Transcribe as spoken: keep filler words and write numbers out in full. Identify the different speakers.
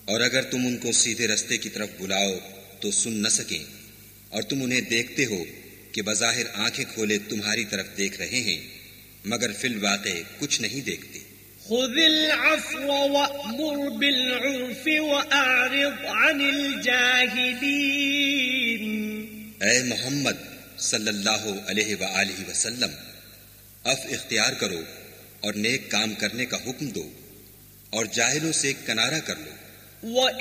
Speaker 1: और अगर तुम उनको सीधे रास्ते की तरफ बुलाओ तो सुन न सकें, और तुम उन्हें देखते हो कि बज़ाहिर आंखें खोले तुम्हारी तरफ देख रहे हैं, मगर फिल वाक़े कुछ नहीं देखते।
Speaker 2: खुज़िल अफ़्व वअमुर बिलउर्फ़ वअअरिज़ अनिल जाहिलीन।
Speaker 1: ऐ मोहम्मद सल्लल्लाहु अलैहि व आलिहि वसल्लम, अफ़ इख्तियार करो और नेक काम करने का हुक्म दो और जाहिलों से किनारा कर लो।